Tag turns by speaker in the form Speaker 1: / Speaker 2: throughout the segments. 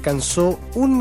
Speaker 1: alcanzó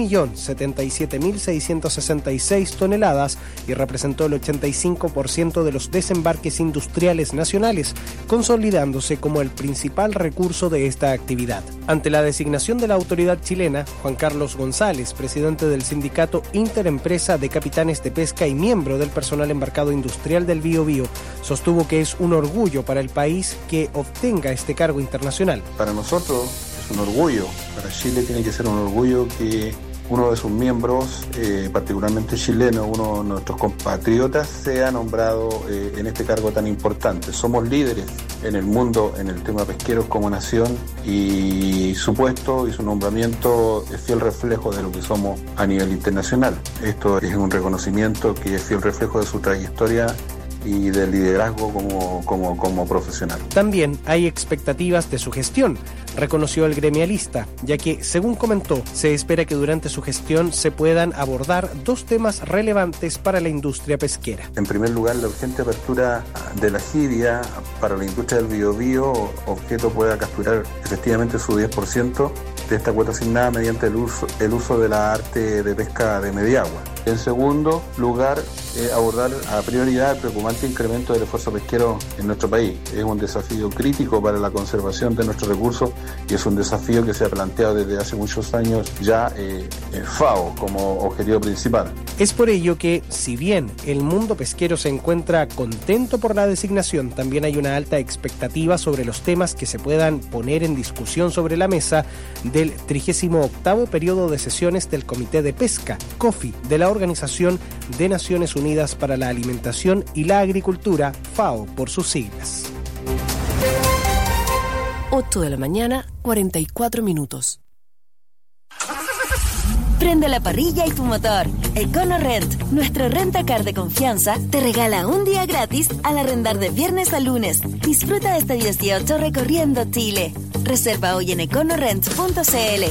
Speaker 1: 1.077.666 toneladas y representó el 85% de los desembarques industriales nacionales, consolidándose como el principal recurso de esta actividad. Ante la designación de la autoridad chilena, Juan Carlos González, presidente del sindicato Interempresa de Capitanes de Pesca y miembro del personal embarcado industrial del Biobío, sostuvo que es un orgullo para el país que obtenga este cargo internacional.
Speaker 2: Para nosotros es un orgullo, para Chile tiene que ser un orgullo que uno de sus miembros, particularmente chileno, uno de nuestros compatriotas, sea nombrado en este cargo tan importante. Somos líderes en el mundo en el tema pesqueros como nación y su puesto y su nombramiento es fiel reflejo de lo que somos a nivel internacional. Esto es un reconocimiento que es fiel reflejo de su trayectoria y del liderazgo como profesional.
Speaker 1: También hay expectativas de su gestión, reconoció el gremialista, ya que, según comentó, se espera que durante su gestión se puedan abordar dos temas relevantes para la industria pesquera.
Speaker 2: En primer lugar, la urgente apertura de la Giria para la industria del Biobío, objeto pueda capturar efectivamente su 10% de esta cuota asignada mediante el uso de la arte de pesca de mediagua. En segundo lugar, abordar a prioridad el preocupante incremento del esfuerzo pesquero en nuestro país. Es un desafío crítico para la conservación de nuestros recursos y es un desafío que se ha planteado desde hace muchos años ya FAO como objetivo principal.
Speaker 1: Es por ello que, si bien el mundo pesquero se encuentra contento por la designación, también hay una alta expectativa sobre los temas que se puedan poner en discusión sobre la mesa del 38º periodo de sesiones del Comité de Pesca, COFI, de la Organización de Naciones Unidas para la Alimentación y la Agricultura, FAO por sus siglas.
Speaker 3: 8 de la mañana, 44 minutos. Prende la parrilla y tu motor. EconoRent, nuestro rentacar de confianza, te regala un día gratis al arrendar de viernes a lunes. Disfruta de este 18 recorriendo Chile. Reserva hoy en econorent.cl.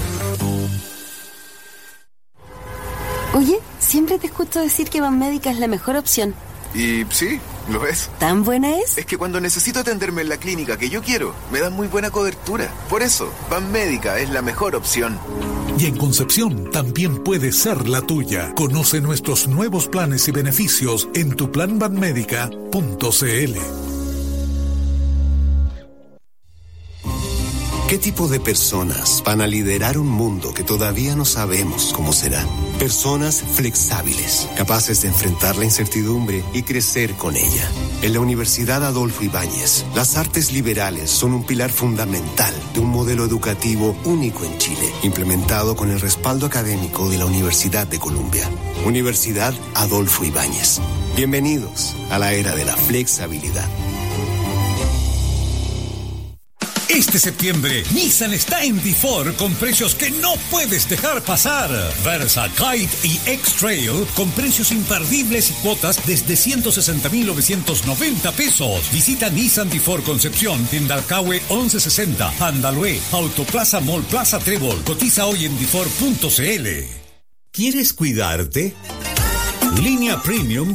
Speaker 3: Oye, siempre te escucho decir que Banmédica es la mejor opción.
Speaker 4: Y sí, lo es.
Speaker 3: ¿Tan buena es?
Speaker 4: Es que cuando necesito atenderme en la clínica que yo quiero, me dan muy buena cobertura. Por eso, Banmédica es la mejor opción.
Speaker 5: Y en Concepción también puede ser la tuya. Conoce nuestros nuevos planes y beneficios en tuplanbanmedica.cl.
Speaker 6: ¿Qué tipo de personas van a liderar un mundo que todavía no sabemos cómo será? Personas flexibles, capaces de enfrentar la incertidumbre y crecer con ella. En la Universidad Adolfo Ibáñez, las artes liberales son un pilar fundamental de un modelo educativo único en Chile, implementado con el respaldo académico de la Universidad de Columbia. Universidad Adolfo Ibáñez. Bienvenidos a la era de la flexibilidad.
Speaker 7: Este septiembre, Nissan está en D4 con precios que no puedes dejar pasar. Versa, Kite y X-Trail con precios imperdibles y cuotas desde 160.990 pesos. Visita Nissan D4 Concepción en Dalcahue 1160, Andalue, Autoplaza Mall Plaza Trébol. Cotiza hoy en d4.cl.
Speaker 8: ¿Quieres cuidarte?
Speaker 7: Línea Premium